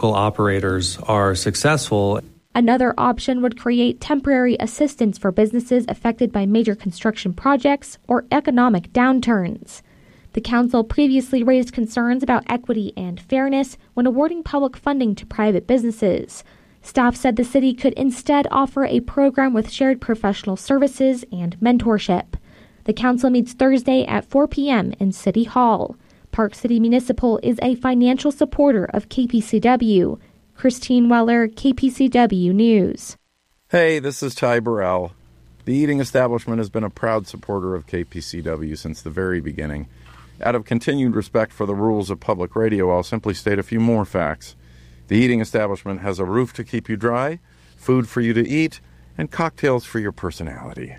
operators are successful. Another option would create temporary assistance for businesses affected by major construction projects or economic downturns. The council previously raised concerns about equity and fairness when awarding public funding to private businesses. Staff said the city could instead offer a program with shared professional services and mentorship. The council meets Thursday at 4 p.m. in City Hall. Park City Municipal is a financial supporter of KPCW. Christine Weller, KPCW News. Hey, this is Ty Burrell. The Eating Establishment has been a proud supporter of KPCW since the very beginning. Out of continued respect for the rules of public radio, I'll simply state a few more facts. The Eating Establishment has a roof to keep you dry, food for you to eat, and cocktails for your personality.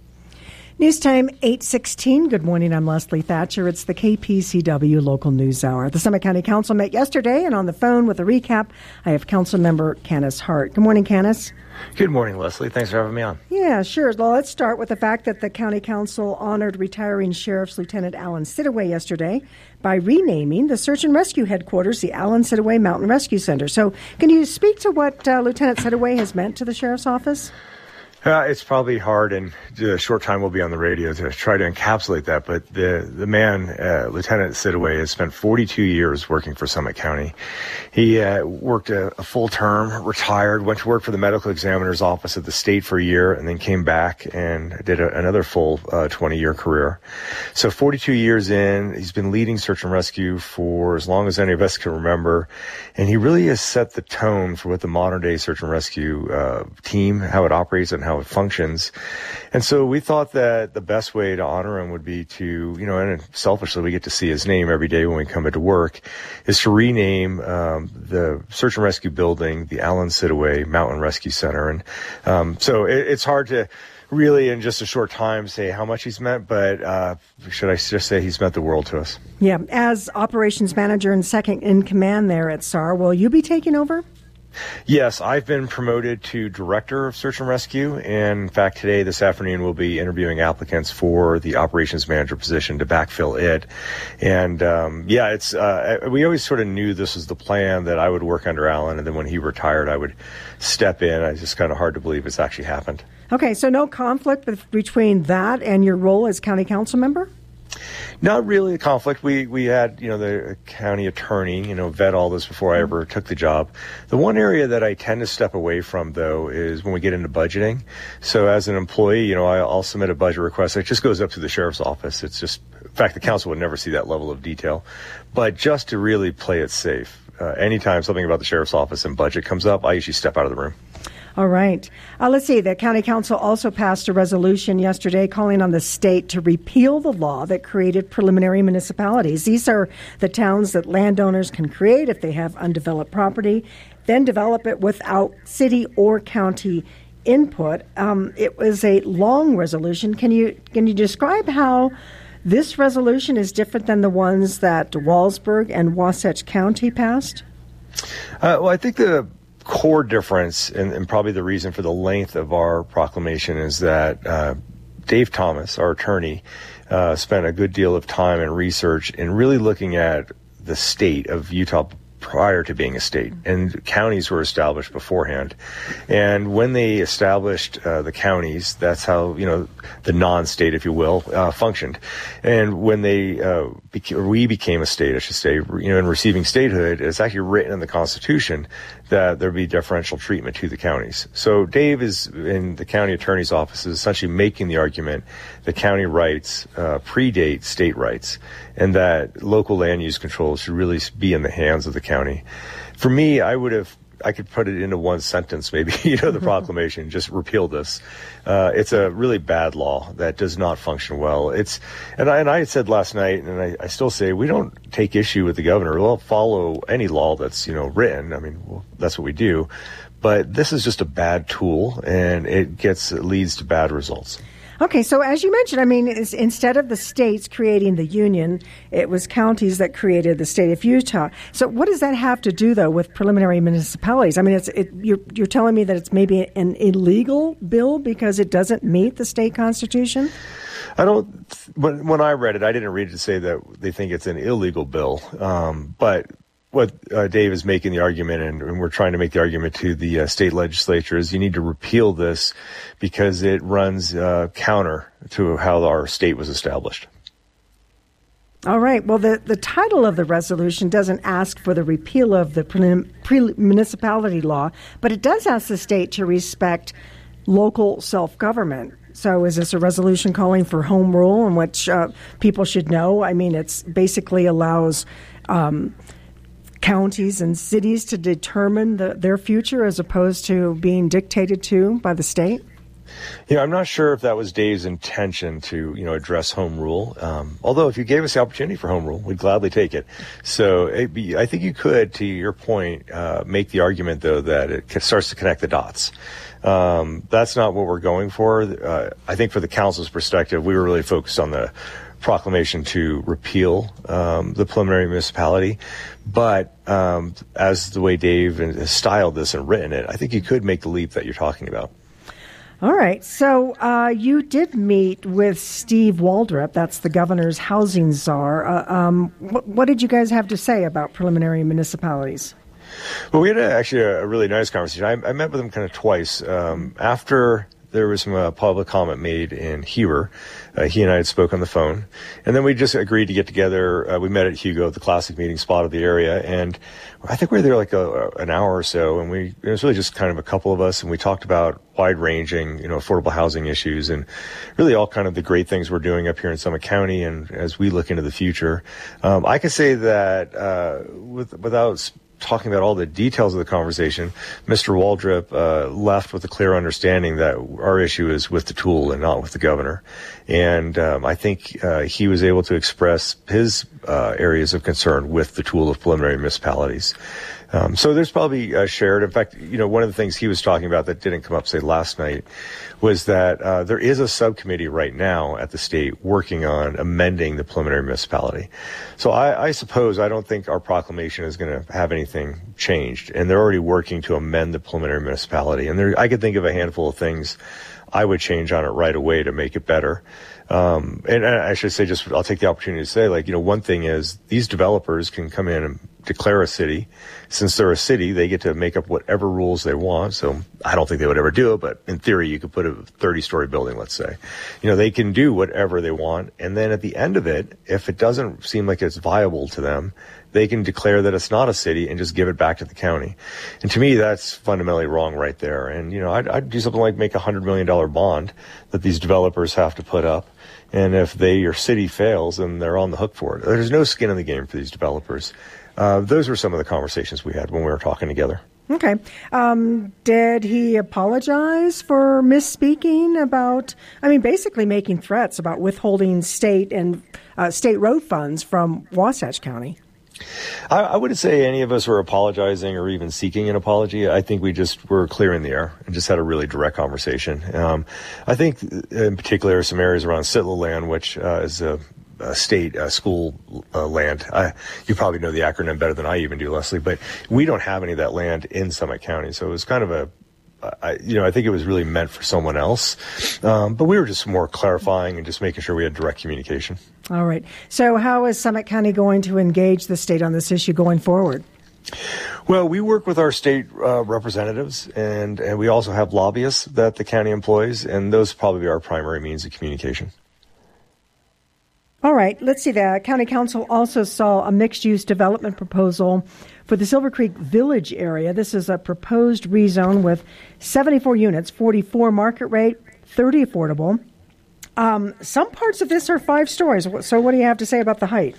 News time 8:16. Good morning. I'm Leslie Thatcher. It's the KPCW Local News Hour. The Summit County Council met yesterday, and on the phone with a recap, I have Council Member Canis Hart. Good morning, Canis. Good morning, Leslie. Thanks for having me on. Yeah, sure. Well, let's start with the fact that the County Council honored retiring Sheriff's Lieutenant Alan Sidaway yesterday by renaming the Search and Rescue Headquarters the Alan Sidaway Mountain Rescue Center. So can you speak to what Lieutenant Sidaway has meant to the Sheriff's Office? It's probably hard in a short time we'll be on the radio to try to encapsulate that, but the man, Lieutenant Sidaway, has spent 42 years working for Summit County. He worked a full term, retired, went to work for the medical examiner's office at the state for a year, and then came back and did another full 20-year career. So 42 years in, he's been leading search and rescue for as long as any of us can remember, and he really has set the tone for what the modern-day search and rescue team, how it operates and how it functions. And so we thought that the best way to honor him would be to, and selfishly we get to see his name every day when we come into work, is to rename the search and rescue building the Alan Sidaway Mountain Rescue Center. And so it's hard to really in just a short time say how much he's meant, but should I just say he's meant the world to us. Yeah. As operations manager and second in command there at SAR, will you be taking over? Yes, I've been promoted to Director of Search and Rescue, and in fact this afternoon we'll be interviewing applicants for the Operations Manager position to backfill it. And we always sort of knew this was the plan, that I would work under Alan, and then when he retired I would step in. It's just kind of hard to believe it's actually happened. Okay, so no conflict between that and your role as County Council member? Not really a conflict. We had, the county attorney, vet all this before I ever took the job. The one area that I tend to step away from, though, is when we get into budgeting. So as an employee, I'll submit a budget request. It just goes up to the sheriff's office. It's just, in fact, the council would never see that level of detail. But just to really play it safe, anytime something about the sheriff's office and budget comes up, I usually step out of the room. All right. Let's see. The County Council also passed a resolution yesterday calling on the state to repeal the law that created preliminary municipalities. These are the towns that landowners can create if they have undeveloped property, then develop it without city or county input. It was a long resolution. Can you describe how this resolution is different than the ones that Walsburg and Wasatch County passed? Well, I think the core difference and probably the reason for the length of our proclamation is that Dave Thomas, our attorney, spent a good deal of time and research in really looking at the state of Utah prior to being a state, and counties were established beforehand. And when they established the counties, that's how the non-state, if you will, functioned. And when we became a state, I should say, in receiving statehood, it's actually written in the Constitution that there be differential treatment to the counties. So Dave is in the county attorney's office is essentially making the argument that county rights predate state rights, and that local land use control should really be in the hands of the county. For me, I could put it into one sentence, maybe, the proclamation, just repeal this. It's a really bad law that does not function well. And I said last night, and I still say, we don't take issue with the governor. We'll follow any law that's, written. I mean, that's what we do. But this is just a bad tool, and it leads to bad results. Okay, so as you mentioned, instead of the states creating the union, it was counties that created the state of Utah. So what does that have to do, though, with preliminary municipalities? You're telling me that it's maybe an illegal bill because it doesn't meet the state constitution? When I read it, I didn't read it to say that they think it's an illegal bill. But what Dave is making the argument, and we're trying to make the argument to the state legislature, is you need to repeal this because it runs counter to how our state was established. All right. Well, the title of the resolution doesn't ask for the repeal of the municipality law, but it does ask the state to respect local self-government. So is this a resolution calling for home rule, in which people should know? I mean, it's basically allows counties and cities to determine their future as opposed to being dictated to by the state? I'm not sure if that was Dave's intention to, address home rule. Although if you gave us the opportunity for home rule, we'd gladly take it. So I think you could, to your point, make the argument, though, that it starts to connect the dots. That's not what we're going for. I think for the council's perspective, we were really focused on the proclamation to repeal the preliminary municipality. But as the way Dave has styled this and written it, I think you could make the leap that you're talking about. All right. So you did meet with Steve Waldrop. That's the governor's housing czar. What did you guys have to say about preliminary municipalities? Well, we had actually a really nice conversation. I met with him kind of twice. After there was some public comment made in Heber, he and I had spoke on the phone. And then we just agreed to get together. We met at Hugo, the classic meeting spot of the area. And I think we were there like an hour or so. And it was really just kind of a couple of us. And we talked about wide-ranging, affordable housing issues and really all kind of the great things we're doing up here in Summit County. And as we look into the future, I can say that without talking about all the details of the conversation, Mr. Waldrop left with a clear understanding that our issue is with the tool and not with the governor. And I think he was able to express his areas of concern with the tool of preliminary municipalities. So there's probably shared. In fact, one of the things he was talking about that didn't come up, say, last night was that there is a subcommittee right now at the state working on amending the preliminary municipality. So I suppose I don't think our proclamation is going to have anything changed. And they're already working to amend the preliminary municipality. And I could think of a handful of things I would change on it right away to make it better. And I should say, I'll take the opportunity to say, one thing is these developers can come in and declare a city. Since they're a city, they get to make up whatever rules they want. So I don't think they would ever do it, but in theory, you could put a 30-story building, let's say. They can do whatever they want. And then at the end of it, if it doesn't seem like it's viable to them, they can declare that it's not a city and just give it back to the county. And to me, that's fundamentally wrong right there. And, I'd do something like make a $100 million bond that these developers have to put up. And if your city fails, then they're on the hook for it. There's no skin in the game for these developers. Those were some of the conversations we had when we were talking together. Okay. Did he apologize for misspeaking about, basically making threats about withholding state and state road funds from Wasatch County? I wouldn't say any of us were apologizing or even seeking an apology. I think we just were clearing the air and just had a really direct conversation. I think in particular some areas around Sitla land, which is a state school land. You probably know the acronym better than I even do, Leslie, but we don't have any of that land in Summit County. So it was kind of I think it was really meant for someone else. But we were just more clarifying and just making sure we had direct communication. All right. So how is Summit County going to engage the state on this issue going forward? Well, we work with our state representatives, and we also have lobbyists that the county employs, and those probably are our primary means of communication. All right. Let's see. The County Council also saw a mixed-use development proposal for the Silver Creek Village area. This is a proposed rezone with 74 units, 44 market rate, 30 affordable. Some parts of this are 5 stories. So what do you have to say about the height?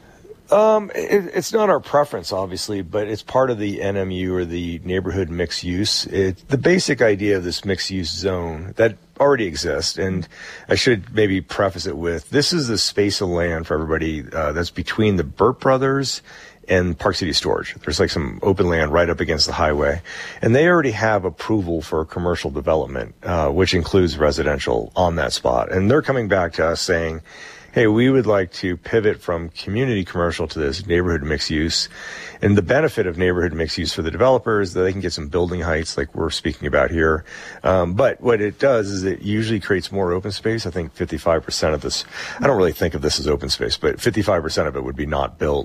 It's not our preference, obviously, but it's part of the NMU or the neighborhood mixed use. The basic idea of this mixed use zone that already exists, and I should maybe preface it with, this is the space of land for everybody that's between the Burt Brothers and Park City Storage. There's like some open land right up against the highway. And they already have approval for commercial development, which includes residential on that spot. And they're coming back to us saying, hey, we would like to pivot from community commercial to this neighborhood mixed use. And the benefit of neighborhood mixed use for the developers is that they can get some building heights like we're speaking about here. But what it does is it usually creates more open space. I think 55% of this, I don't really think of this as open space, but 55% of it would be not built.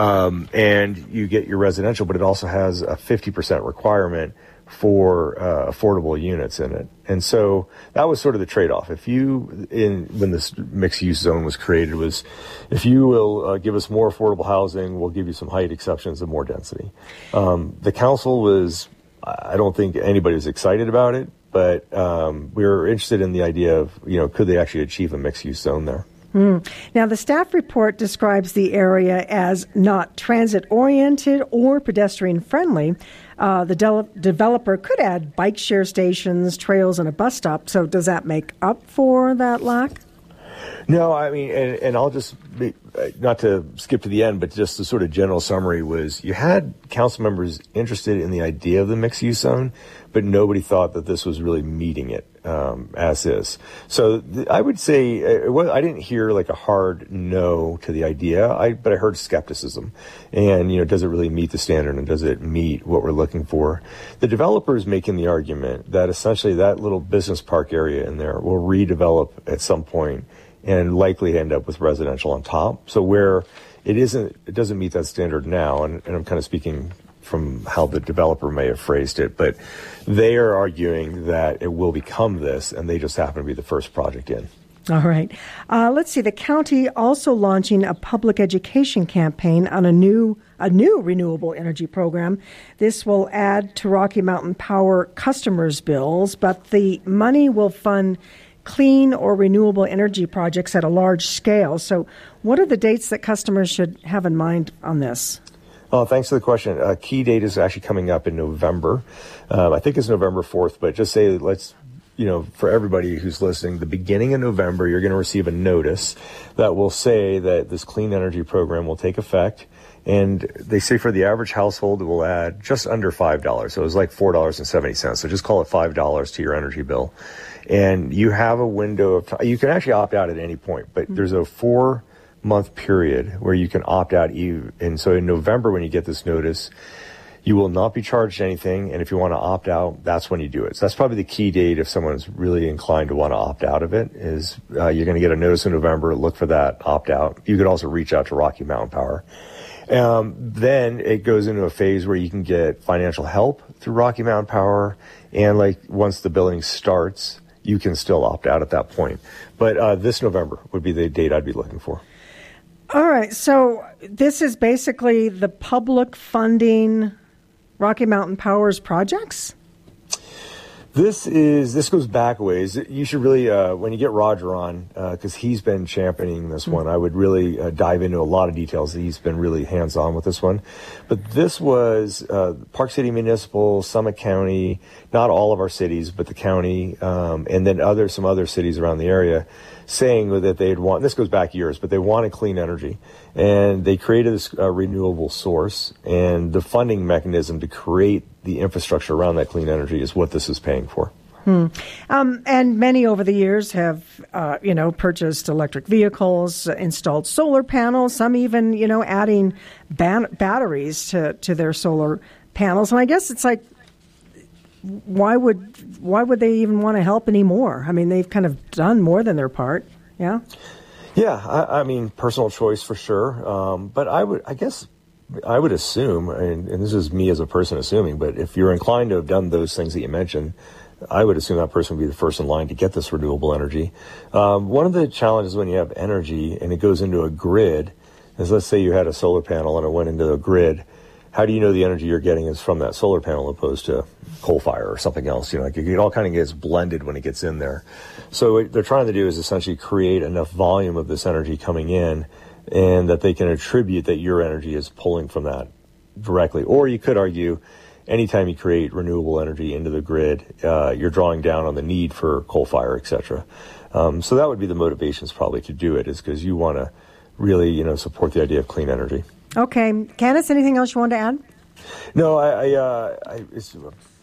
And you get your residential, but it also has a 50% requirement for affordable units in it. And so that was sort of the trade-off. When this mixed-use zone was created, was if you will give us more affordable housing, we'll give you some height exceptions and more density. The council was, I don't think anybody was excited about it, but we were interested in the idea of, could they actually achieve a mixed-use zone there? Now, the staff report describes the area as not transit-oriented or pedestrian-friendly. The developer could add bike share stations, trails, and a bus stop. So does that make up for that lack? No, I mean, and I'll just, not to skip to the end, but just the sort of general summary was you had council members interested in the idea of the mixed-use zone, but nobody thought that this was really meeting it as is. So I would say, I didn't hear like a hard no to the idea, but I heard skepticism. And, does it really meet the standard and does it meet what we're looking for? The developer is making the argument that essentially that little business park area in there will redevelop at some point and likely end up with residential on top. So where it doesn't meet that standard now, and I'm kind of speaking from how the developer may have phrased it, but they are arguing that it will become this, and they just happen to be the first project in. All right. Let's see. The county also launching a public education campaign on a new renewable energy program. This will add to Rocky Mountain Power customers' bills, but the money will fund clean or renewable energy projects at a large scale. So what are the dates that customers should have in mind on this? Oh, thanks for the question. Key date is actually coming up in November. I think it's November 4th, but just say for everybody who's listening, the beginning of November, you're going to receive a notice that will say that this clean energy program will take effect. And they say for the average household, it will add just under $5. So it was like $4.70. So just call it $5 to your energy bill. And you have a window of time. You can actually opt out at any point, but there's a 4-month period where you can opt out. And so in November, when you get this notice, you will not be charged anything. And if you want to opt out, that's when you do it. So that's probably the key date if someone's really inclined to want to opt out of it is you're going to get a notice in November. Look for that opt out. You could also reach out to Rocky Mountain Power. Then it goes into a phase where you can get financial help through Rocky Mountain Power. And once the billing starts, you can still opt out at that point. But this November would be the date I'd be looking for. All right. So this is basically the public funding Rocky Mountain Power's projects? This goes back a ways. You should really, when you get Roger on, because he's been championing this one, I would really dive into a lot of details. He's been really hands-on with this one. But this was Park City Municipal, Summit County, not all of our cities, but the county, and then some other cities around the area, saying that this goes back years, but they wanted clean energy. And they created this renewable source, and the funding mechanism to create the infrastructure around that clean energy is what this is paying for. And many over the years have, purchased electric vehicles, installed solar panels, some even, adding batteries to their solar panels. And I guess it's like, why would they even want to help anymore? I mean, they've kind of done more than their part. Yeah. Yeah. I mean, personal choice for sure. But I would assume, and this is me as a person assuming, but if you're inclined to have done those things that you mentioned, I would assume that person would be the first in line to get this renewable energy. One of the challenges when you have energy and it goes into a grid is, let's say you had a solar panel and it went into a grid. How do you know the energy you're getting is from that solar panel opposed to coal fire or something else? It all kind of gets blended when it gets in there. So what they're trying to do is essentially create enough volume of this energy coming in and that they can attribute that your energy is pulling from that directly. Or you could argue anytime you create renewable energy into the grid, you're drawing down on the need for coal fire, et cetera. So that would be the motivations probably to do it, is because you want to really, support the idea of clean energy. Okay. Candace, anything else you want to add? No,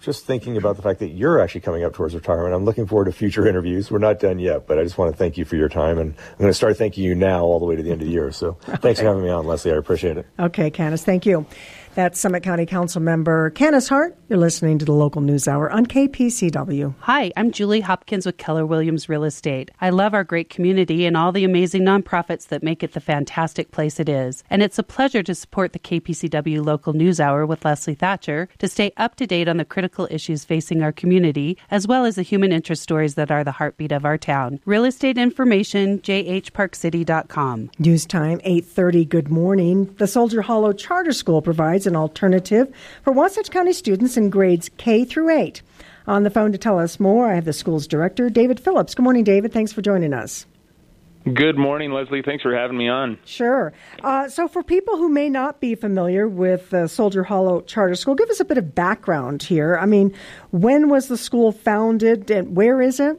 just thinking about the fact that you're actually coming up towards retirement. I'm looking forward to future interviews. We're not done yet, but I just want to thank you for your time. And I'm going to start thanking you now all the way to the end of the year. So thanks for having me on, Leslie. I appreciate it. Okay, Canis, thank you. That's Summit County Council member Canis Hart. You're listening to the Local News Hour on KPCW. Hi, I'm Julie Hopkins with Keller Williams Real Estate. I love our great community and all the amazing nonprofits that make it the fantastic place it is. And it's a pleasure to support the KPCW Local News Hour with Leslie Thatcher to stay up to date on the critical issues facing our community, as well as the human interest stories that are the heartbeat of our town. Real estate information, jhparkcity.com. News time, 8:30. Good morning. The Soldier Hollow Charter School provides an alternative for Wasatch County students in grades K through 8. On the phone to tell us more, I have the school's director, David Phillips. Good morning, David. Thanks for joining us. Good morning, Leslie. Thanks for having me on. Sure. So for people who may not be familiar with Soldier Hollow Charter School, give us a bit of background here. I mean, when was the school founded and where is it?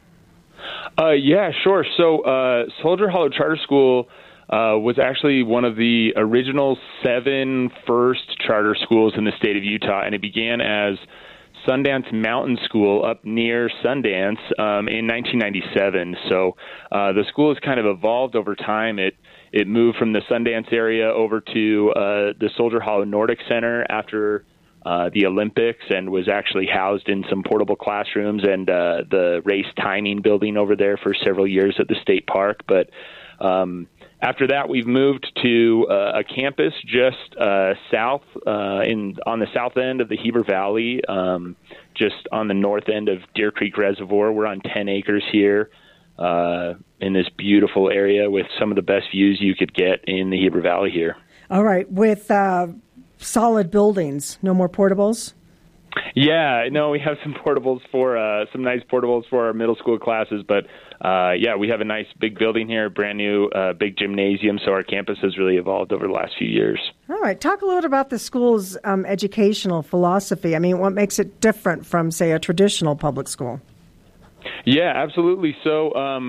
Yeah, sure. So Soldier Hollow Charter School was actually one of the original 7 first charter schools in the state of Utah, and it began as Sundance Mountain School up near Sundance in 1997. So the school has kind of evolved over time. It moved from the Sundance area over to the Soldier Hollow Nordic Center after the Olympics, and was actually housed in some portable classrooms and the race timing building over there for several years at the state park. But after that, we've moved to a campus just south on the south end of the Heber Valley, just on the north end of Deer Creek Reservoir. We're on 10 acres here in this beautiful area with some of the best views you could get in the Heber Valley here. All right. With solid buildings, no more portables? Yeah, no, we have some portables for some nice portables for our middle school classes, but yeah, we have a nice big building here, brand new big gymnasium, so our campus has really evolved over the last few years. All right, talk a little bit about the school's educational philosophy. I mean, what makes it different from, say, a traditional public school? Yeah, absolutely. So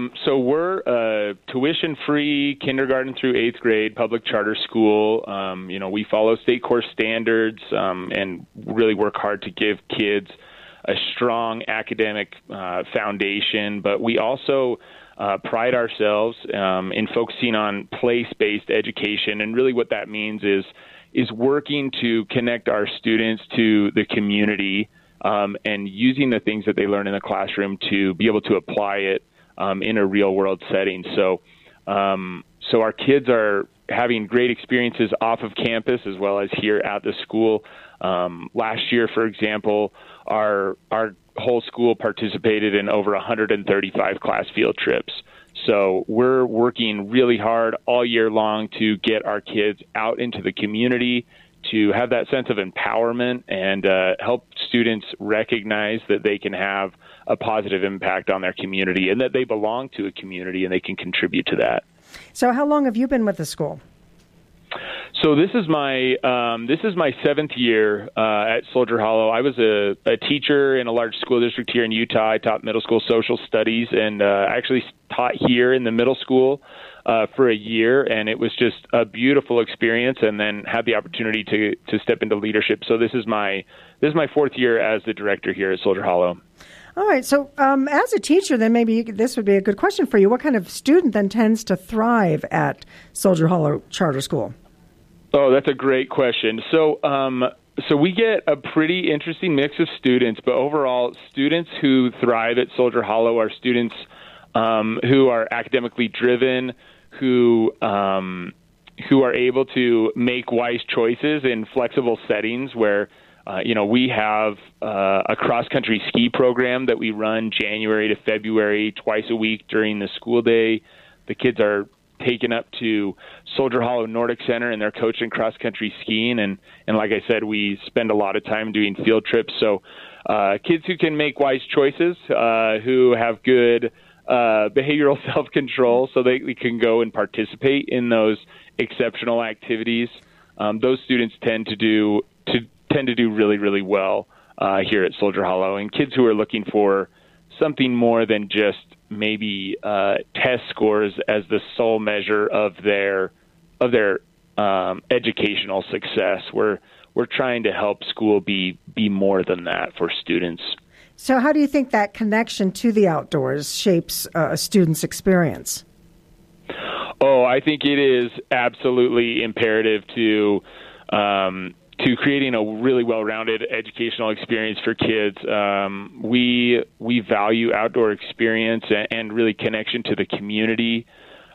we're tuition-free kindergarten through 8th grade public charter school. We follow state course standards and really work hard to give kids a strong academic foundation. But we also pride ourselves in focusing on place-based education, and really what that means is working to connect our students to the community. And using the things that they learn in the classroom to be able to apply it in a real-world setting. So our kids are having great experiences off of campus as well as here at the school. Last year, for example, our whole school participated in over 135 class field trips. So we're working really hard all year long to get our kids out into the community, to have that sense of empowerment and help students recognize that they can have a positive impact on their community and that they belong to a community and they can contribute to that. So how long have you been with the school? So this is my 7th year at Soldier Hollow. I was a teacher in a large school district here in Utah. I taught middle school social studies and actually taught here in the middle school for a year, and it was just a beautiful experience, and then had the opportunity to step into leadership. So this is my 4th year as the director here at Soldier Hollow. All right. So as a teacher, then maybe this would be a good question for you. What kind of student then tends to thrive at Soldier Hollow Charter School? Oh, that's a great question. So we get a pretty interesting mix of students, but overall, students who thrive at Soldier Hollow are students who are academically driven, who are able to make wise choices in flexible settings where, we have a cross-country ski program that we run January to February twice a week during the school day. The kids are taken up to Soldier Hollow Nordic Center, and they're coached in cross-country skiing. And like I said, we spend a lot of time doing field trips. So kids who can make wise choices, who have good behavioral self-control so they can go and participate in those exceptional activities. Those students tend to do really, really well here at Soldier Hollow. And kids who are looking for something more than just maybe test scores as the sole measure of their educational success. We're we're trying to help school be more than that for students. So how do you think that connection to the outdoors shapes a student's experience? Oh, I think it is absolutely imperative to creating a really well-rounded educational experience for kids. We value outdoor experience and really connection to the community.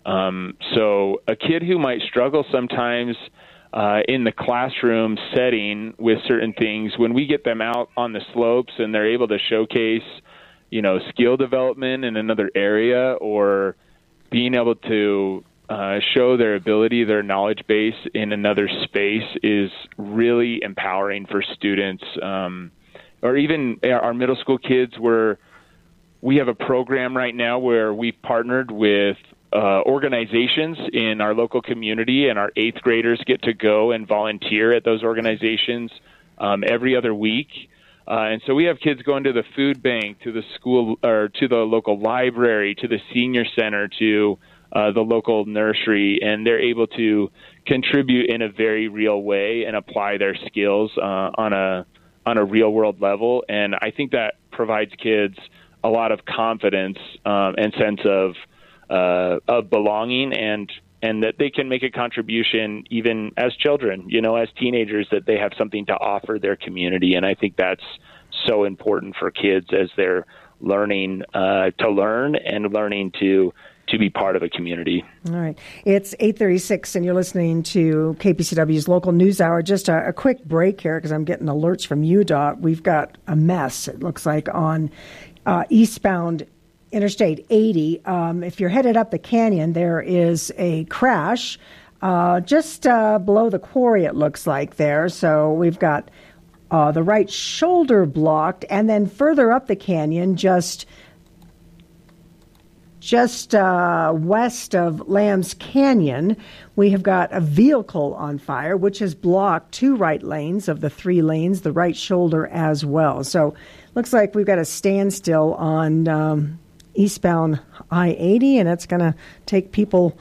So a kid who might struggle sometimes in the classroom setting with certain things, when we get them out on the slopes and they're able to showcase, skill development in another area, or being able to show their ability, their knowledge base in another space, is really empowering for students. Or even our middle school kids, where we have a program right now where we've partnered with organizations in our local community, and our 8th graders get to go and volunteer at those organizations every other week. And so we have kids going to the food bank, to the school, or to the local library, to the senior center, to the local nursery, and they're able to contribute in a very real way and apply their skills on a real world level. And I think that provides kids a lot of confidence and sense of belonging, and that they can make a contribution even as children, as teenagers, that they have something to offer their community. And I think that's so important for kids as they're learning to learn and learning to be part of a community. All right. It's 8:36, and you're listening to KPCW's Local News Hour. Just a quick break here, because I'm getting alerts from UDOT. We've got a mess, it looks like, on eastbound Interstate 80. If you're headed up the canyon, there is a crash just below the quarry, it looks like there. So we've got the right shoulder blocked, and then further up the canyon, just west of Lambs Canyon, we have got a vehicle on fire, which has blocked 2 right lanes of the 3 lanes, the right shoulder as well. So looks like we've got a standstill on eastbound I-80, and it's going to take people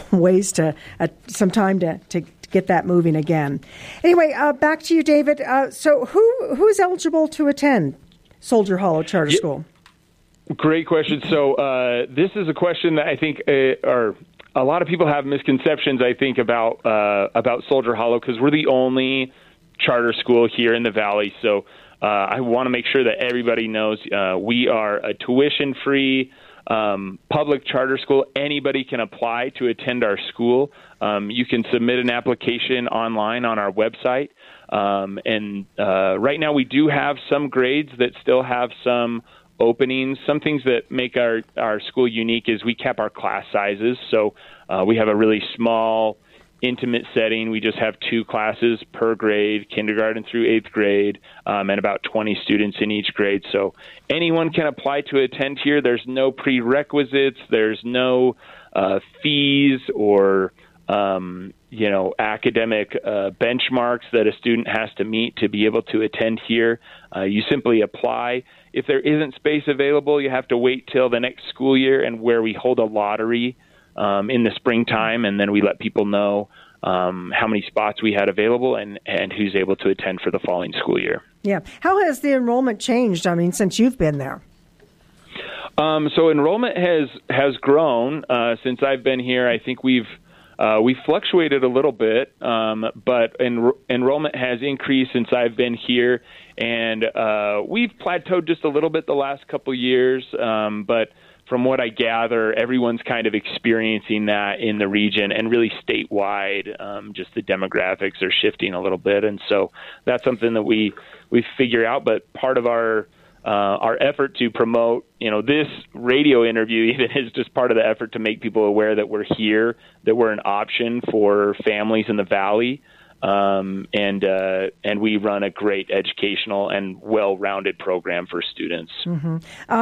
some time to get that moving again. Anyway, back to you, David. So who's eligible to attend Soldier Hollow Charter School? Great question. So this is a question that I think a lot of people have misconceptions, I think, about Soldier Hollow, because we're the only charter school here in the Valley. So I want to make sure that everybody knows we are a tuition-free public charter school. Anybody can apply to attend our school. You can submit an application online on our website. And right now we do have some grades that still have some openings. Some things that make our school unique is we cap our class sizes. So we have a really small, intimate setting. We just have 2 classes per grade, kindergarten through 8th grade, and about 20 students in each grade. So anyone can apply to attend here. There's no prerequisites. There's no fees or academic benchmarks that a student has to meet to be able to attend here. You simply apply. If there isn't space available, you have to wait till the next school year, and where we hold a lottery in the springtime, and then we let people know how many spots we had available and who's able to attend for the following school year. Yeah. How has the enrollment changed, since you've been there? So enrollment has grown since I've been here. I think we've fluctuated a little bit, but enrollment has increased since I've been here, and we've plateaued just a little bit the last couple years, but from what I gather, everyone's kind of experiencing that in the region, and really statewide. Just the demographics are shifting a little bit, and so that's something that we figure out. But part of our effort to promote, this radio interview even is just part of the effort to make people aware that we're here, that we're an option for families in the Valley. And we run a great educational and well-rounded program for students. Mm-hmm.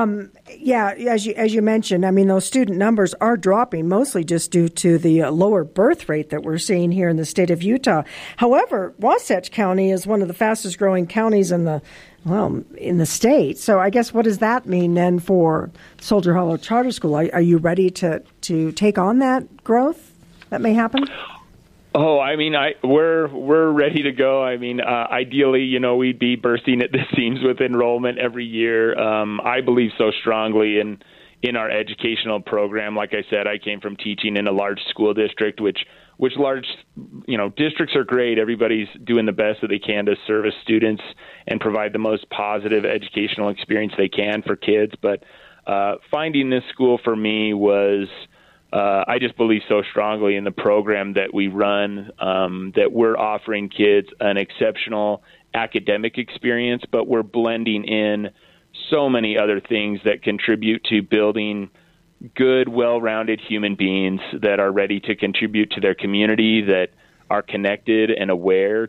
As you mentioned, those student numbers are dropping, mostly just due to the lower birth rate that we're seeing here in the state of Utah. However, Wasatch County is one of the fastest-growing counties in the state. So I guess, what does that mean then for Soldier Hollow Charter School? Are you ready to take on that growth that may happen? Oh, I mean, we're ready to go. I mean, ideally, we'd be bursting at the seams with enrollment every year. I believe so strongly in our educational program. Like I said, I came from teaching in a large school district, which large, districts are great. Everybody's doing the best that they can to service students and provide the most positive educational experience they can for kids. But finding this school for me was, I just believe so strongly in the program that we run, that we're offering kids an exceptional academic experience, but we're blending in so many other things that contribute to building good, well-rounded human beings that are ready to contribute to their community, that are connected and aware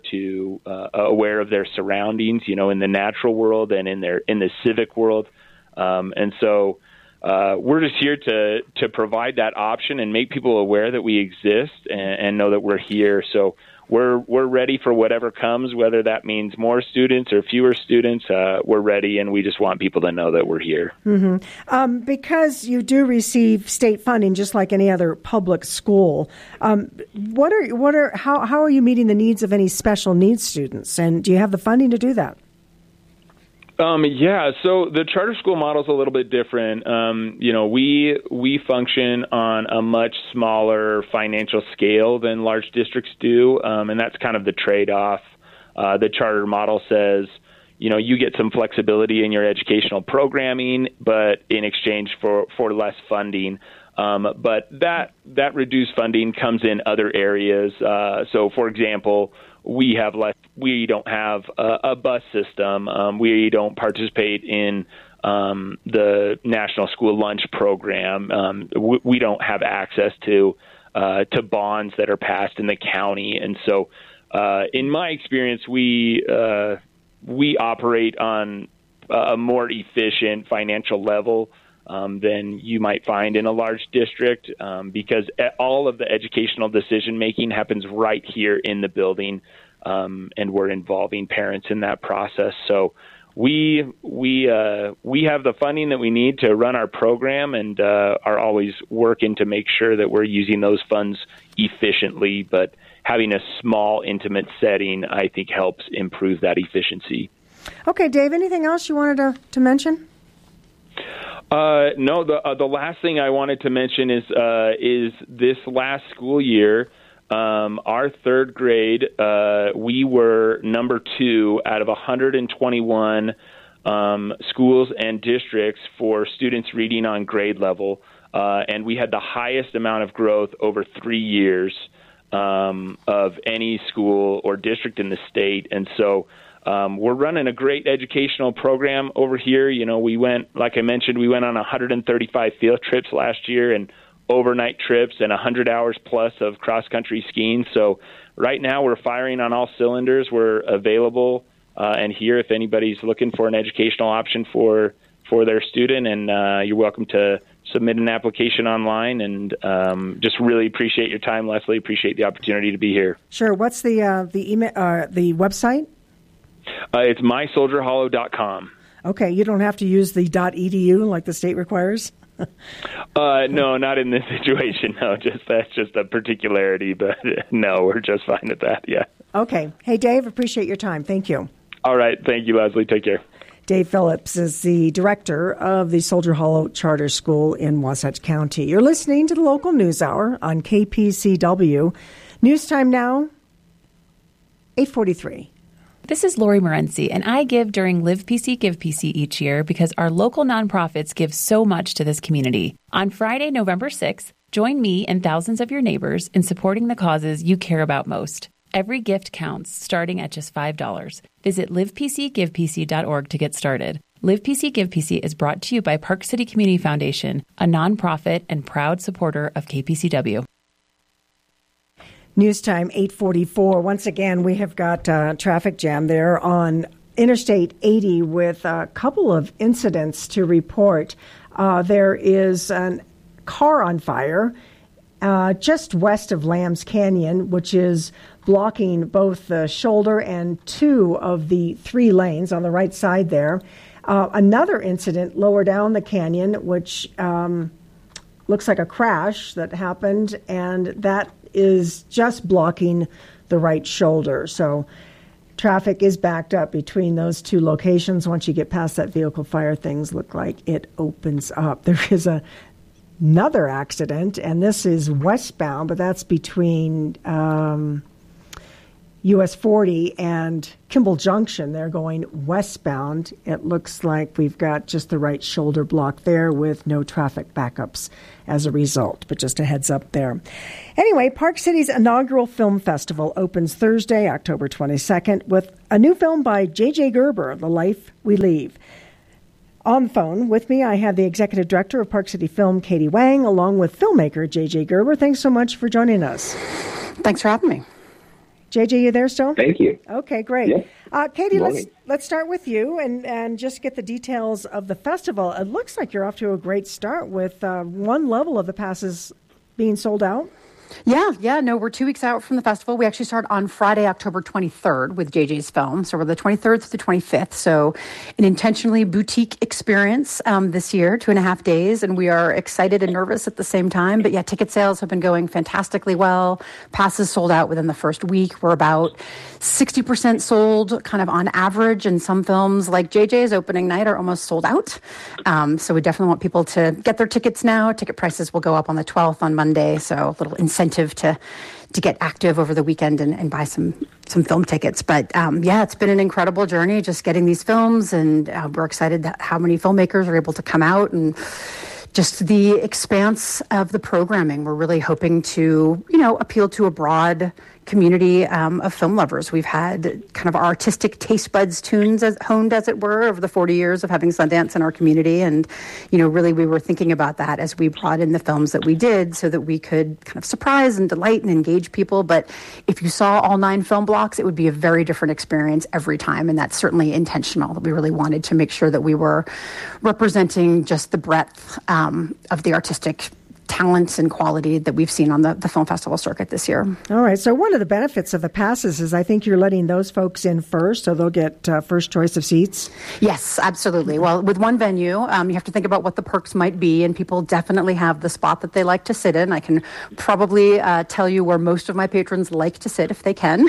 of their surroundings, in the natural world and in the civic world. And so we're just here to provide that option and make people aware that we exist and know that we're here. So we're ready for whatever comes, whether that means more students or fewer students. We're ready, and we just want people to know that we're here. Mm-hmm. Because you do receive state funding, just like any other public school. How are you meeting the needs of any special needs students, and do you have the funding to do that? Yeah, so the charter school model is a little bit different. We function on a much smaller financial scale than large districts do, and that's kind of the trade-off. The charter model says, you get some flexibility in your educational programming, but in exchange for less funding. But that reduced funding comes in other areas. So, for example, we don't have a bus system. We don't participate in the National School Lunch Program. We don't have access to bonds that are passed in the county. And so, in my experience, we operate on a more efficient financial level than you might find in a large district, because all of the educational decision-making happens right here in the building, and we're involving parents in that process. So we have the funding that we need to run our program, and are always working to make sure that we're using those funds efficiently. But having a small, intimate setting, I think, helps improve that efficiency. Okay, Dave, anything else you wanted to mention? No, the last thing I wanted to mention is this last school year, our third grade, we were number 2 out of 121 schools and districts for students reading on grade level, and we had the highest amount of growth over 3 years of any school or district in the state. And so we're running a great educational program over here. Like I mentioned, we went on 135 field trips last year and overnight trips and 100 hours plus of cross-country skiing. So right now we're firing on all cylinders. We're available and here if anybody's looking for an educational option for their student. And you're welcome to submit an application online. And just really appreciate your time, Leslie. Appreciate the opportunity to be here. Sure. What's the email, the website? It's mysoldierhollow.com. Okay, you don't have to use the .edu like the state requires? No, not in this situation. No, that's just a particularity. But no, we're just fine at that. Yeah. Okay. Hey, Dave, appreciate your time. Thank you. All right. Thank you, Leslie. Take care. Dave Phillips is the director of the Soldier Hollow Charter School in Wasatch County. You're listening to the Local News Hour on KPCW. News time now, 8:43. This is Lori Morency, and I give during Live PC, Give PC each year because our local nonprofits give so much to this community. On Friday, November 6th, join me and thousands of your neighbors in supporting the causes you care about most. Every gift counts, starting at just $5. Visit livepcgivepc.org to get started. Live PC, Give PC is brought to you by Park City Community Foundation, a nonprofit and proud supporter of KPCW. News time, 8:44. Once again, we have got traffic jam there on Interstate 80 with a couple of incidents to report. There is a car on fire just west of Lambs Canyon, which is blocking both the shoulder and 2 of the 3 lanes on the right side there. Another incident lower down the canyon, which looks like a crash that happened, and that is just blocking the right shoulder. So traffic is backed up between those two locations. Once you get past that vehicle fire, things look like it opens up. There is another accident, and this is westbound, but that's between US 40 and Kimball Junction. They're going westbound. It looks like we've got just the right shoulder block there with no traffic backups as a result, but just a heads up there. Anyway, Park City's inaugural film festival opens Thursday, October 22nd, with a new film by J.J. Gerber, The Life We Leave. On the phone with me, I have the executive director of Park City Film, Katie Wang, along with filmmaker J.J. Gerber. Thanks so much for joining us. Thanks for having me. JJ, you there still? Thank you. Okay, great. Yeah. Katie, let's start with you and just get the details of the festival. It looks like you're off to a great start with one level of the passes being sold out. Yeah. No, we're 2 weeks out from the festival. We actually start on Friday, October 23rd with JJ's film. So we're the 23rd to the 25th. So an intentionally boutique experience this year, 2.5 days. And we are excited and nervous at the same time. But yeah, ticket sales have been going fantastically well. Passes sold out within the first week. We're about 60% sold kind of on average. And some films like JJ's opening night are almost sold out. So we definitely want people to get their tickets now. Ticket prices will go up on the 12th on Monday. So a little incentive to get active over the weekend and buy some film tickets. But it's been an incredible journey just getting these films, and we're excited that how many filmmakers are able to come out and just the expanse of the programming. We're really hoping to, appeal to a broad community of film lovers. We've had kind of our artistic taste buds honed, as it were, over the 40 years of having Sundance in our community. And, really we were thinking about that as we brought in the films that we did so that we could kind of surprise and delight and engage people. But if you saw all 9 film blocks, it would be a very different experience every time. And that's certainly intentional, that we really wanted to make sure that we were representing just the breadth of the artistic talents and quality that we've seen on the film festival circuit this year. All right. So one of the benefits of the passes is I think you're letting those folks in first, so they'll get first choice of seats. Yes, absolutely. Well, with one venue, you have to think about what the perks might be, and people definitely have the spot that they like to sit in. I can probably tell you where most of my patrons like to sit if they can.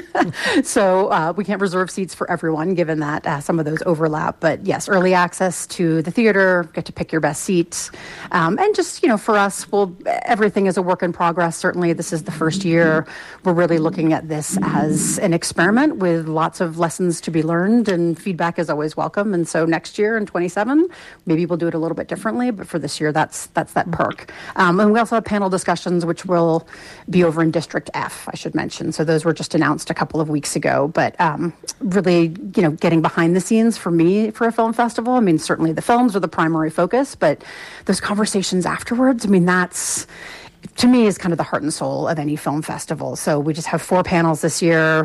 So we can't reserve seats for everyone, given that some of those overlap. But yes, early access to the theater, get to pick your best seats. And just, for us, everything is a work in progress. Certainly, this is the first year. We're really looking at this as an experiment with lots of lessons to be learned, and feedback is always welcome. And so next year in 27, maybe we'll do it a little bit differently. But for this year, that's that perk. And we also have panel discussions, which will be over in District F, I should mention. So those were just announced a couple of weeks ago. But really, getting behind the scenes for me for a film festival, certainly the films are the primary focus, but those conversations afterwards, that's, to me, is kind of the heart and soul of any film festival. So we just have 4 panels this year.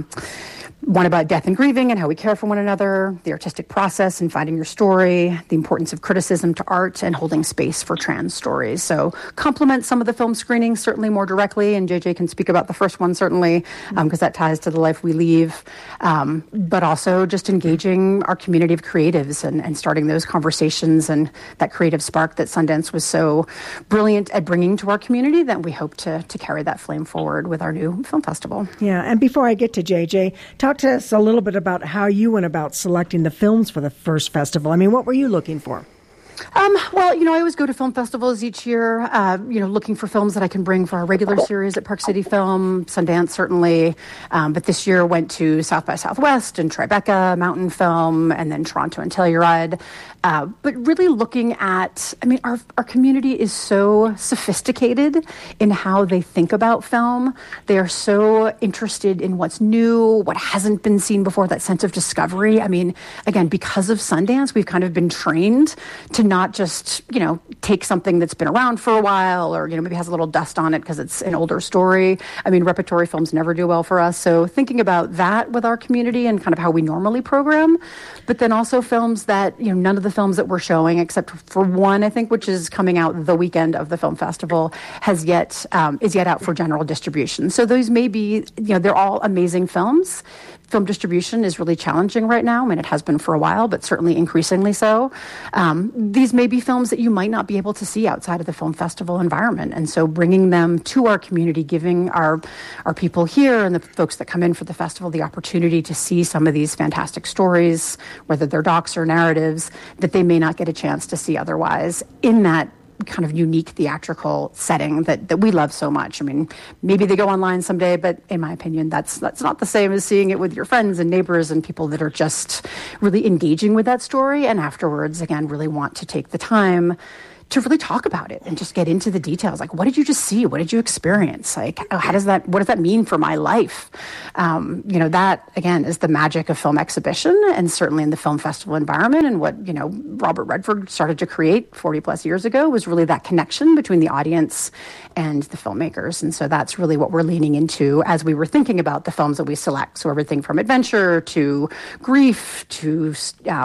One about death and grieving and how we care for one another, the artistic process and finding your story, the importance of criticism to art, and holding space for trans stories. So complement some of the film screenings certainly more directly, and JJ can speak about the first one certainly, because that ties to The Life We Leave, but also just engaging our community of creatives and starting those conversations and that creative spark that Sundance was so brilliant at bringing to our community, that we hope to carry that flame forward with our new film festival. Yeah, and before I get to JJ, talk to us a little bit about how you went about selecting the films for the first festival. What were you looking for? Well, I always go to film festivals each year, looking for films that I can bring for our regular series at Park City Film, Sundance certainly. But this year went to South by Southwest and Tribeca, Mountain Film, and then Toronto and Telluride. But really looking at, our community is so sophisticated in how they think about film. They are so interested in what's new, what hasn't been seen before, that sense of discovery. Again, because of Sundance, we've kind of been trained to not just, take something that's been around for a while or, maybe has a little dust on it because it's an older story. Repertory films never do well for us. So thinking about that with our community and kind of how we normally program, but then also films that, none of the films that we're showing, except for one, I think, which is coming out the weekend of the film festival, is yet out for general distribution. So those may be, they're all amazing films. film distribution is really challenging right now. I mean, it has been for a while, but certainly increasingly so. These may be films that you might not be able to see outside of the film festival environment. And so bringing them to our community, giving our people here and the folks that come in for the festival the opportunity to see some of these fantastic stories, whether they're docs or narratives, that they may not get a chance to see otherwise in that kind of unique theatrical setting that we love so much. I mean, maybe they go online someday, but in my opinion, that's not the same as seeing it with your friends and neighbors and people that are just really engaging with that story and afterwards, again, really want to take the time to really talk about it and just get into the details. Like, what did you just see? What did you experience? Like, what does that mean for my life? That, again, is the magic of film exhibition and certainly in the film festival environment. And what, Robert Redford started to create 40 plus years ago was really that connection between the audience and the filmmakers. And so that's really what we're leaning into as we were thinking about the films that we select. So everything from adventure to grief to,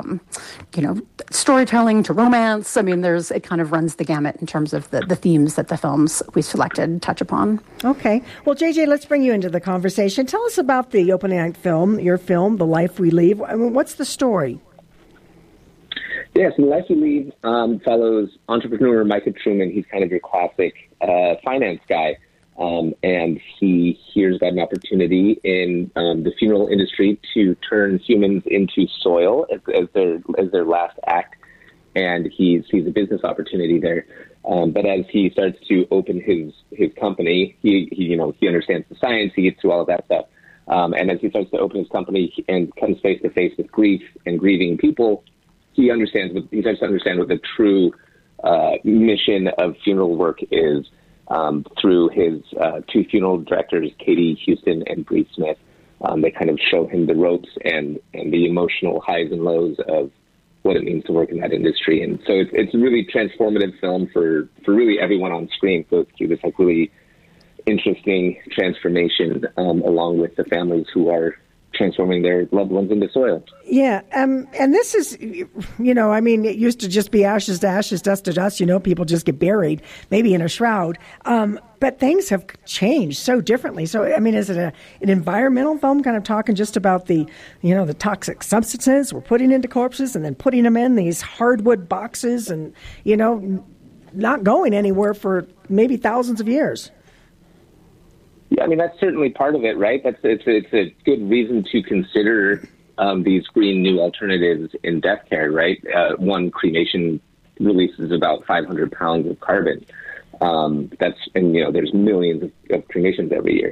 storytelling to romance. I mean, it kind of runs the gamut in terms of the themes that the films we selected touch upon. Okay. Well, JJ, let's bring you into the conversation. Tell us about the opening night film, your film, The Life We Leave. I mean, what's the story? Yes, The Life We Leave follows entrepreneur Micah Truman. He's kind of your classic finance guy. And he hears about an opportunity in the funeral industry to turn humans into soil as their last act. And he sees a business opportunity there. But as he starts to open his company, he understands the science, he gets through all of that stuff. And as he starts to open his company and comes face to face with grief and grieving people, he starts to understand what the true mission of funeral work is through his two funeral directors, Katie Houston and Bree Smith. They kind of show him the ropes and the emotional highs and lows of what it means to work in that industry. And so it's a really transformative film for really everyone on screen. So it's this like really interesting transformation along with the families who are transforming their loved ones into soil. Yeah, and this is, it used to just be ashes to ashes, dust to dust, people just get buried, maybe in a shroud. But things have changed so differently. So, is it an environmental film kind of talking just about the toxic substances we're putting into corpses and then putting them in these hardwood boxes and, not going anywhere for maybe thousands of years? Yeah, that's certainly part of it, right? It's a good reason to consider these green new alternatives in death care, right? One cremation releases about 500 pounds of carbon. There's millions of cremations every year.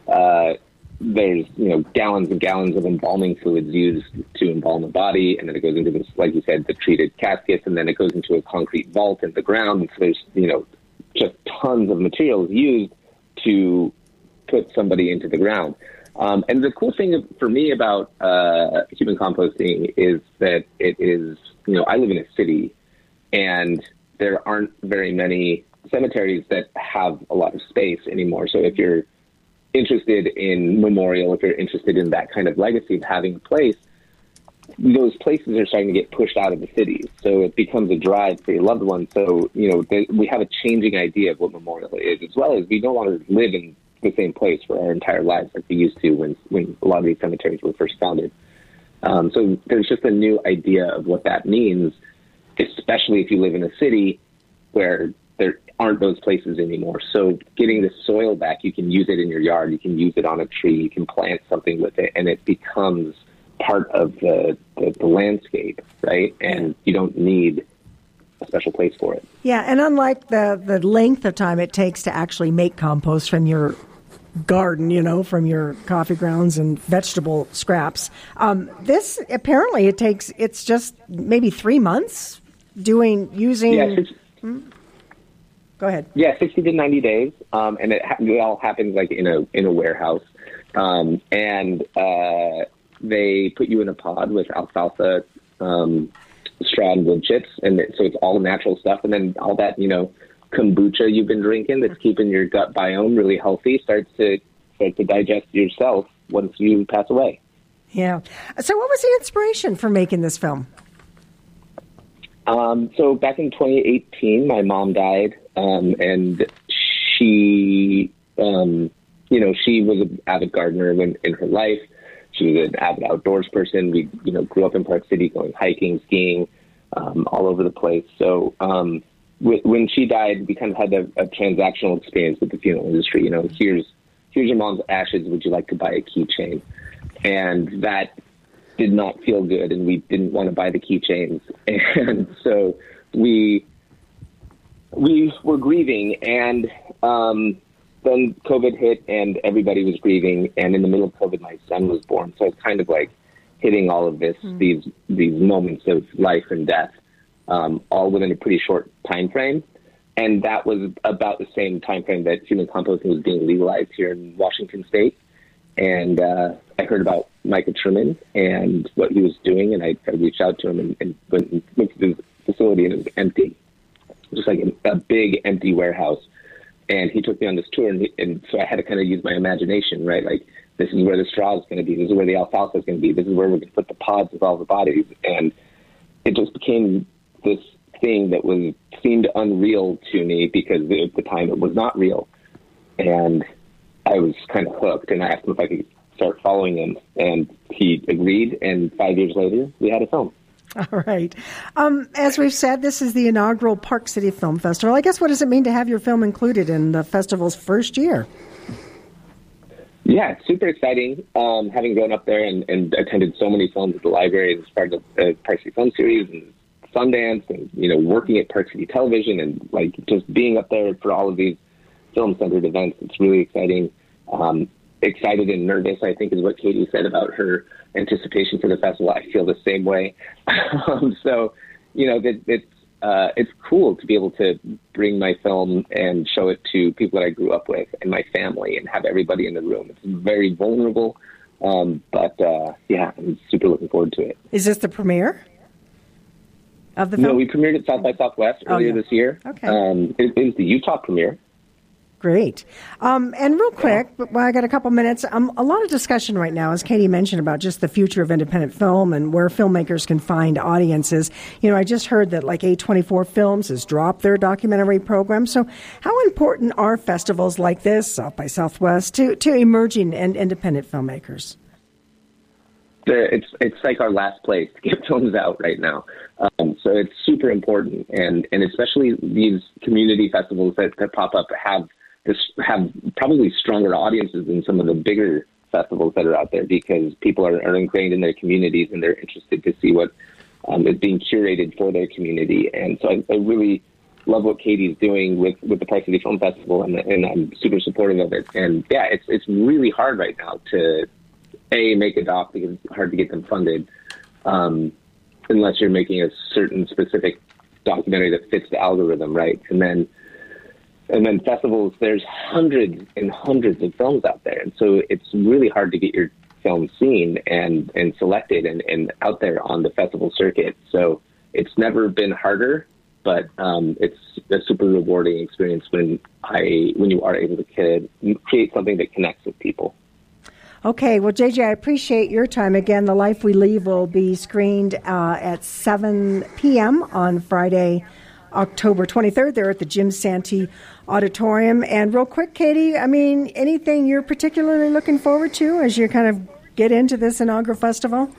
There's gallons and gallons of embalming fluids used to embalm a body, and then it goes into this, like you said, the treated caskets, and then it goes into a concrete vault in the ground. And so there's just tons of materials used to put somebody into the ground. And the cool thing for me about human composting is that it is, I live in a city and there aren't very many cemeteries that have a lot of space anymore. So if you're interested in memorial, if you're interested in that kind of legacy of having a place, those places are starting to get pushed out of the cities. So it becomes a drive for your loved ones. So, we have a changing idea of what memorial is, as well as we no longer live in the same place for our entire lives like we used to when a lot of these cemeteries were first founded. So there's just a new idea of what that means, especially if you live in a city where there aren't those places anymore. So getting the soil back, you can use it in your yard, you can use it on a tree, you can plant something with it, and it becomes part of the landscape, right? And you don't need a special place for it. Yeah, and unlike the length of time it takes to actually make compost from your garden, from your coffee grounds and vegetable scraps, this apparently it's just maybe 3 months using. Yeah, Go ahead. Yeah, 60 to 90 days, and it all happens like in a warehouse, and they put you in a pod with alfalfa, straw and wood chips, and so it's all natural stuff, and then all that kombucha you've been drinking that's keeping your gut biome really healthy starts to digest yourself once you pass away. Yeah. So what was the inspiration for making this film? So back in 2018, my mom died, and she, she was an avid gardener in her life. She was an avid outdoors person. We, grew up in Park City, going hiking, skiing, all over the place. So when she died, we kind of had a transactional experience with the funeral industry. Here's your mom's ashes. Would you like to buy a keychain? And that did not feel good, and we didn't want to buy the keychains. And so we were grieving, and then COVID hit, and everybody was grieving. And in the middle of COVID, my son was born. So it's kind of like hitting all of this, these moments of life and death, all within a pretty short time frame. And that was about the same time frame that human composting was being legalized here in Washington State. And I heard about Micah Truman and what he was doing, and I reached out to him and went to his facility, and it was empty, just like a big empty warehouse. And he took me on this tour, and so I had to kind of use my imagination, right? Like, this is where the straw is going to be. This is where the alfalfa is going to be. This is where we're going to put the pods with all the bodies. And it just became this thing that seemed unreal to me, because at the time it was not real. And I was kind of hooked, and I asked him if I could start following him, and he agreed, and 5 years later, we had a film. All right. As we've said, this is the inaugural Park City Film Festival. I guess, what does it mean to have your film included in the festival's first year? Yeah, it's super exciting. Having grown up there and attended so many films at the library as part of the Park City Film Series and Sundance, and, working at Park City Television, and like just being up there for all of these film-centered events, it's really exciting. Excited and nervous, I think, is what Katie said about her anticipation for the festival. I feel the same way. So, it's cool to be able to bring my film and show it to people that I grew up with and my family, and have everybody in the room. It's very vulnerable, but I'm super looking forward to it. Is this the premiere of the film? No, we premiered at South by Southwest earlier this year. Okay. It is the Utah premiere. Great. And real quick, while I got a couple minutes, a lot of discussion right now, as Katie mentioned, about just the future of independent film and where filmmakers can find audiences. I just heard that like A24 Films has dropped their documentary program. So how important are festivals like this, South by Southwest, to emerging and independent filmmakers? It's like our last place to get films out right now. So it's super important. And especially these community festivals that pop up have probably stronger audiences than some of the bigger festivals that are out there, because people are ingrained in their communities, and they're interested to see what is being curated for their community. And so I really love what Katie's doing with the Park City Film Festival, and I'm super supportive of it. And yeah, it's really hard right now to make a doc, because it's hard to get them funded unless you're making a certain specific documentary that fits the algorithm, right? And then festivals, there's hundreds and hundreds of films out there. And so it's really hard to get your film seen and selected and out there on the festival circuit. So it's never been harder, but it's a super rewarding experience when you are able to create something that connects with people. Okay, well, JJ, I appreciate your time. Again, The Life We Leave will be screened at 7 p.m. on Friday, October 23rd. They're at the Jim Santee Auditorium. And real quick, Katie, anything you're particularly looking forward to as you kind of get into this inaugural festival?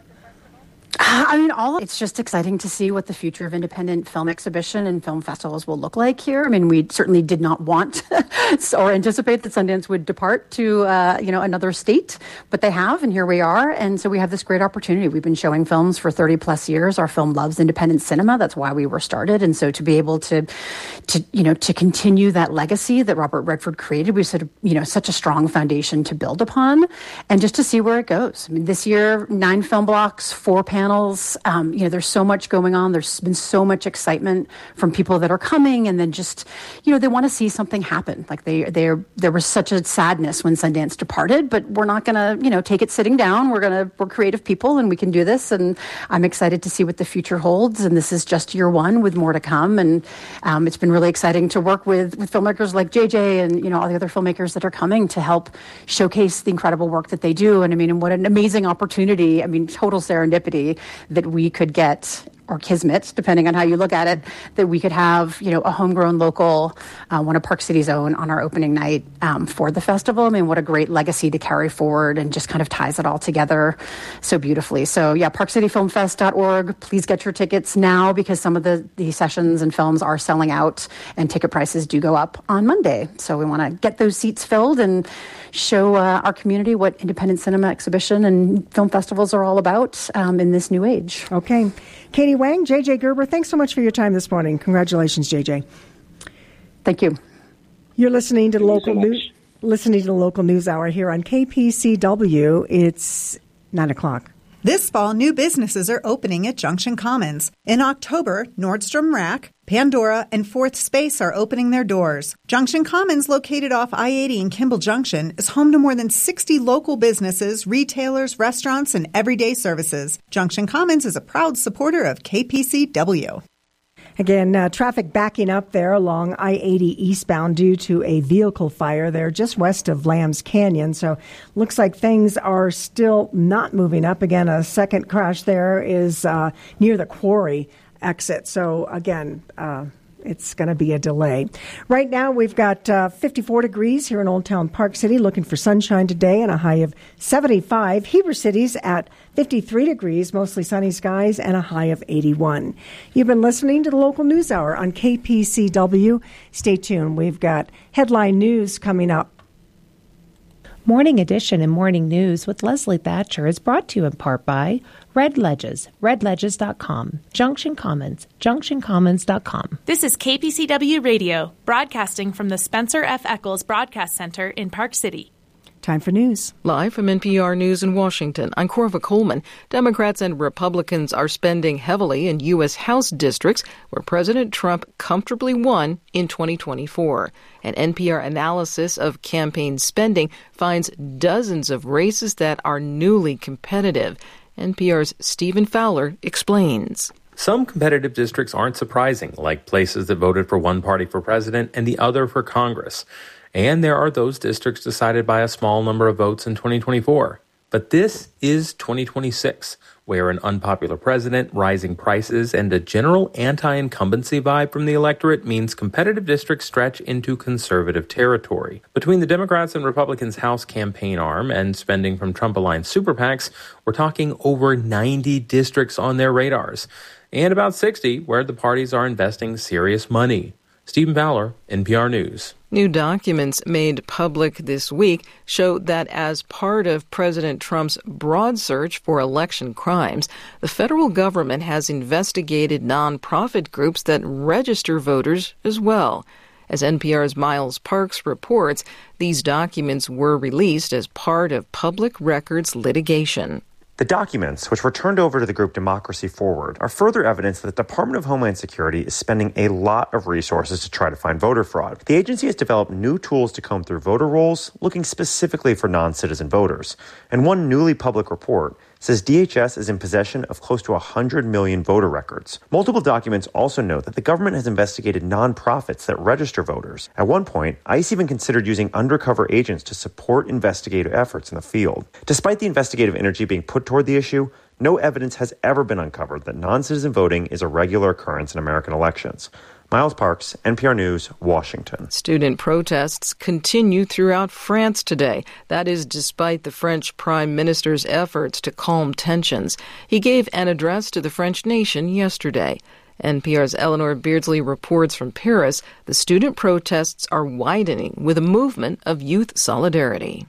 It's just exciting to see what the future of independent film exhibition and film festivals will look like here. We certainly did not want or anticipate that Sundance would depart to, another state, but they have, and here we are. And so we have this great opportunity. We've been showing films for 30 plus years. Our film loves independent cinema. That's why we were started. And so to be able to continue that legacy that Robert Redford created, we sort of, such a strong foundation to build upon, and just to see where it goes. This year, 9 film blocks, 4 panels. There's so much going on. There's been so much excitement from people that are coming, and then just, they want to see something happen. Like there was such a sadness when Sundance departed, but we're not going to, take it sitting down. We're creative people, and we can do this. And I'm excited to see what the future holds. And this is just year one with more to come. And it's been really exciting to work with filmmakers like JJ and, all the other filmmakers that are coming to help showcase the incredible work that they do. And what an amazing opportunity. Total serendipity that we could get kismet, depending on how you look at it, that we could have, a homegrown local, one of Park City's own on our opening night for the festival. I mean, what a great legacy to carry forward and just kind of ties it all together so beautifully. So yeah, parkcityfilmfest.org. Please get your tickets now because some of the sessions and films are selling out and ticket prices do go up on Monday. So we want to get those seats filled and show our community what independent cinema exhibition and film festivals are all about in this new age. Okay. Katie Wang, JJ Gerber, thanks so much for your time this morning. Congratulations, JJ. Thank you. You're listening to the local news hour here on KPCW. It's 9 o'clock. This fall, new businesses are opening at Junction Commons. In October, Nordstrom Rack, Pandora, and Fourth Space are opening their doors. Junction Commons, located off I-80 in Kimball Junction, is home to more than 60 local businesses, retailers, restaurants, and everyday services. Junction Commons is a proud supporter of KPCW. Again, traffic backing up there along I-80 eastbound due to a vehicle fire there just west of Lambs Canyon. So looks like things are still not moving up. Again, a second crash there is near the quarry exit. So again, it's going to be a delay. Right now, we've got 54 degrees here in Old Town Park City, looking for sunshine today and a high of 75. Heber City's at 53 degrees, mostly sunny skies, and a high of 81. You've been listening to the Local News Hour on KPCW. Stay tuned. We've got headline news coming up. Morning Edition and Morning News with Leslie Thatcher is brought to you in part by Red Ledges, redledges.com, Junction Commons, junctioncommons.com. This is KPCW Radio, broadcasting from the Spencer F. Eccles Broadcast Center in Park City. Time for news. Live from NPR News in Washington, I'm Corva Coleman. Democrats and Republicans are spending heavily in U.S. House districts where President Trump comfortably won in 2024. An NPR analysis of campaign spending finds dozens of races that are newly competitive. NPR's Stephen Fowler explains. Some competitive districts aren't surprising, like places that voted for one party for president and the other for Congress. And there are those districts decided by a small number of votes in 2024. But this is 2026, where an unpopular president, rising prices, and a general anti-incumbency vibe from the electorate means competitive districts stretch into conservative territory. Between the Democrats and Republicans' House campaign arm and spending from Trump-aligned super PACs, we're talking over 90 districts on their radars, and about 60 where the parties are investing serious money. Stephen Fowler, NPR News. New documents made public this week show that as part of President Trump's broad search for election crimes, the federal government has investigated nonprofit groups that register voters as well. As NPR's Miles Parks reports, these documents were released as part of public records litigation. The documents, which were turned over to the group Democracy Forward, are further evidence that the Department of Homeland Security is spending a lot of resources to try to find voter fraud. The agency has developed new tools to comb through voter rolls, looking specifically for non-citizen voters. And one newly public report says DHS is in possession of close to 100 million voter records. Multiple documents also note that the government has investigated nonprofits that register voters. At one point, ICE even considered using undercover agents to support investigative efforts in the field. Despite the investigative energy being put toward the issue, no evidence has ever been uncovered that non-citizen voting is a regular occurrence in American elections. Miles Parks, NPR News, Washington. Student protests continue throughout France today. That is despite the French Prime Minister's efforts to calm tensions. He gave an address to the French nation yesterday. NPR's Eleanor Beardsley reports from Paris. The student protests are widening with a movement of youth solidarity.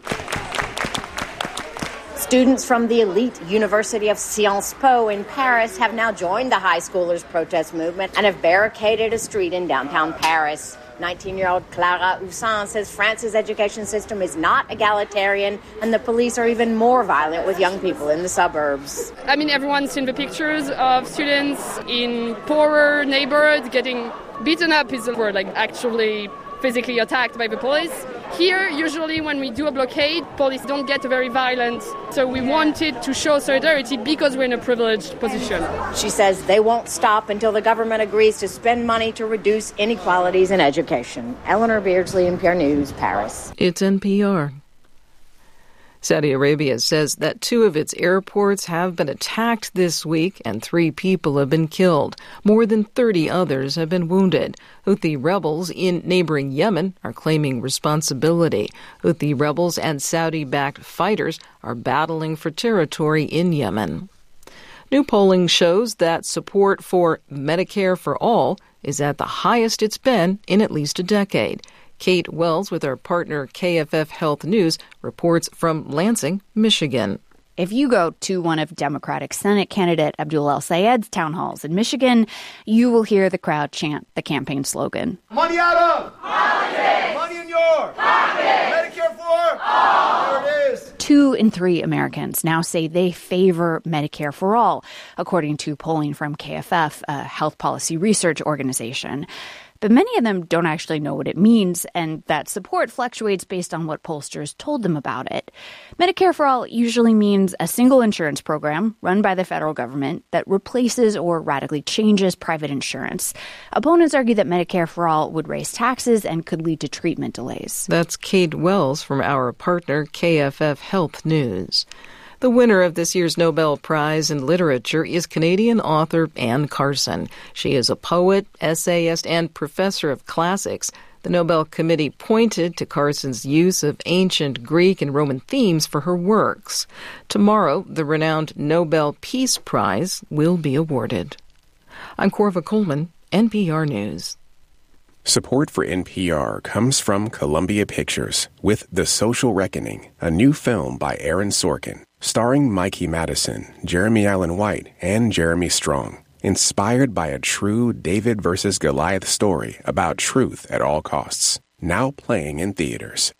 Students from the elite University of Sciences Po in Paris have now joined the high schoolers' protest movement and have barricaded a street in downtown Paris. 19-year-old Clara Houssin says France's education system is not egalitarian and the police are even more violent with young people in the suburbs. I mean, everyone's seen the pictures of students in poorer neighborhoods getting beaten up is the word, like actually physically attacked by the police. Here, usually when we do a blockade, police don't get very violent. So we wanted to show solidarity because we're in a privileged position. She says they won't stop until the government agrees to spend money to reduce inequalities in education. Eleanor Beardsley, NPR News, Paris. It's NPR. Saudi Arabia says that 2 of its airports have been attacked this week and 3 people have been killed. More than 30 others have been wounded. Houthi rebels in neighboring Yemen are claiming responsibility. Houthi rebels and Saudi-backed fighters are battling for territory in Yemen. New polling shows that support for Medicare for All is at the highest it's been in at least a decade. Kate Wells with our partner KFF Health News reports from Lansing, Michigan. If you go to one of Democratic Senate candidate Abdul El-Sayed's town halls in Michigan, you will hear the crowd chant the campaign slogan. Money out of politics! Money in your pocket! Medicare for all! There it is! 2 in 3 Americans now say they favor Medicare for all, according to polling from KFF, a health policy research organization. But many of them don't actually know what it means, and that support fluctuates based on what pollsters told them about it. Medicare for All usually means a single insurance program run by the federal government that replaces or radically changes private insurance. Opponents argue that Medicare for All would raise taxes and could lead to treatment delays. That's Kate Wells from our partner KFF Health News. The winner of this year's Nobel Prize in Literature is Canadian author Anne Carson. She is a poet, essayist, and professor of classics. The Nobel Committee pointed to Carson's use of ancient Greek and Roman themes for her works. Tomorrow, the renowned Nobel Peace Prize will be awarded. I'm Corva Coleman, NPR News. Support for NPR comes from Columbia Pictures with The Social Reckoning, a new film by Aaron Sorkin, starring Mikey Madison, Jeremy Allen White, and Jeremy Strong. Inspired by a true David versus Goliath story about truth at all costs. Now playing in theaters.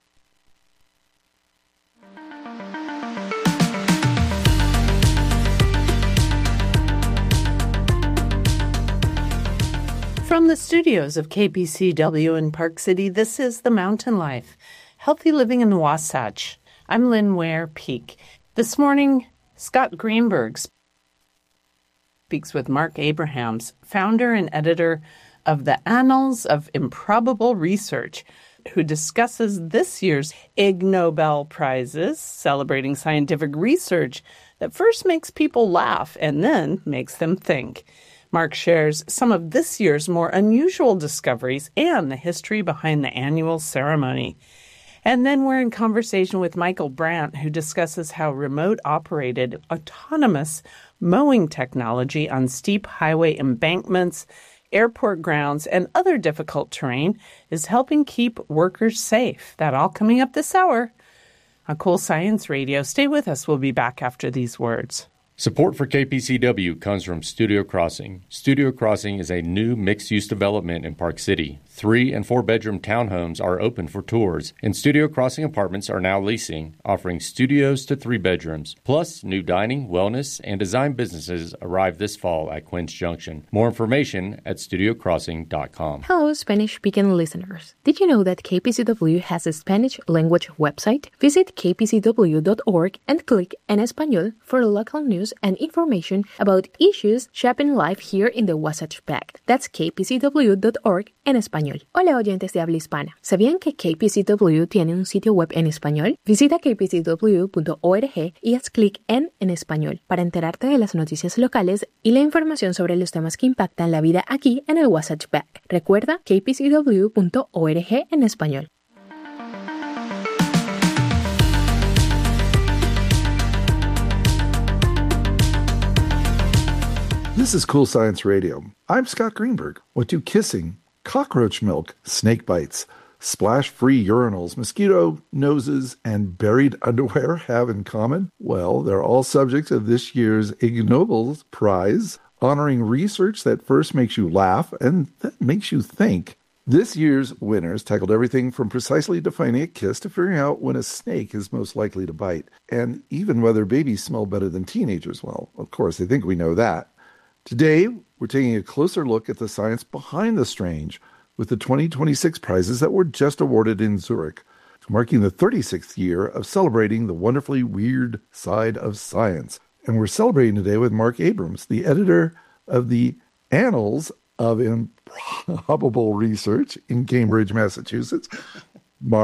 From the studios of KPCW in Park City, this is The Mountain Life, Healthy Living in the Wasatch. I'm Lynn Ware Peak. This morning, Scott Greenberg speaks with Mark Abrahams, founder and editor of the Annals of Improbable Research, who discusses this year's Ig Nobel Prizes, celebrating scientific research that first makes people laugh and then makes them think. Mark shares some of this year's more unusual discoveries and the history behind the annual ceremony. And then we're in conversation with Michael Brandt, who discusses how remote-operated autonomous mowing technology on steep highway embankments, airport grounds, and other difficult terrain is helping keep workers safe. That all coming up this hour on Cool Science Radio. Stay with us. We'll be back after these words. Support for KPCW comes from Studio Crossing. Studio Crossing is a new mixed-use development in Park City. 3- and 4-bedroom townhomes are open for tours, and Studio Crossing apartments are now leasing, offering studios to 3 bedrooms. Plus, new dining, wellness, and design businesses arrive this fall at Quince Junction. More information at studiocrossing.com. Hello, Spanish-speaking listeners. Did you know that KPCW has a Spanish language website? Visit kpcw.org and click En Español for local news and information about issues shaping life here in the Wasatch Back. That's kpcw.org en español. Hola, oyentes de habla hispana. ¿Sabían que KPCW tiene un sitio web en español? Visita kpcw.org y haz clic en español para enterarte de las noticias locales y la información sobre los temas que impactan la vida aquí en el Wasatch Back. Recuerda kpcw.org en español. This is Cool Science Radio. I'm Scott Greenberg. What do kissing, cockroach milk, snake bites, splash-free urinals, mosquito noses, and buried underwear have in common? Well, they're all subjects of this year's Ig Nobel Prize, honoring research that first makes you laugh and then makes you think. This year's winners tackled everything from precisely defining a kiss to figuring out when a snake is most likely to bite, and even whether babies smell better than teenagers. Well, of course, I think we know that. Today, we're taking a closer look at the science behind the strange with the 2026 prizes that were just awarded in Zurich, marking the 36th year of celebrating the wonderfully weird side of science. And we're celebrating today with Mark Abrahams, the editor of the Annals of Improbable Research in Cambridge, Massachusetts. Mark,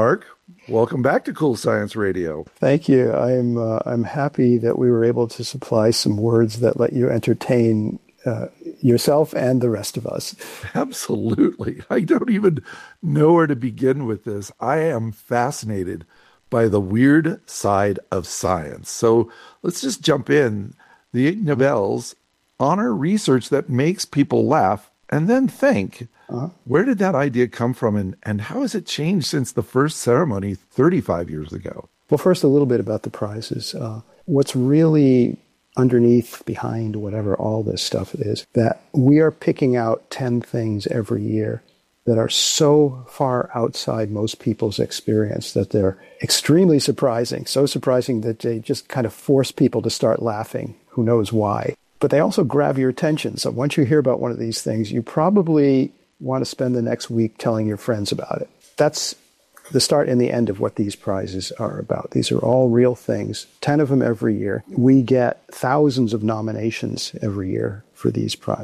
Welcome back to Cool Science Radio. Thank you. I'm happy that we were able to supply some words that let you entertain yourself and the rest of us. Absolutely. I don't even know where to begin with this. I am fascinated by the weird side of science. So let's just jump in. The Ig Nobels honor research that makes people laugh and then think, where did that idea come from and how has it changed since the first ceremony 35 years ago? Well, first, a little bit about the prizes. What's really underneath, behind, whatever all this stuff is, that we are picking out 10 things every year that are so far outside most people's experience that they're extremely surprising, so surprising that they just kind of force people to start laughing, who knows why. But they also grab your attention. So once you hear about one of these things, you probably want to spend the next week telling your friends about it. That's the start and the end of what these prizes are about. These are all real things, 10 of them every year. We get thousands of nominations every year for these prizes.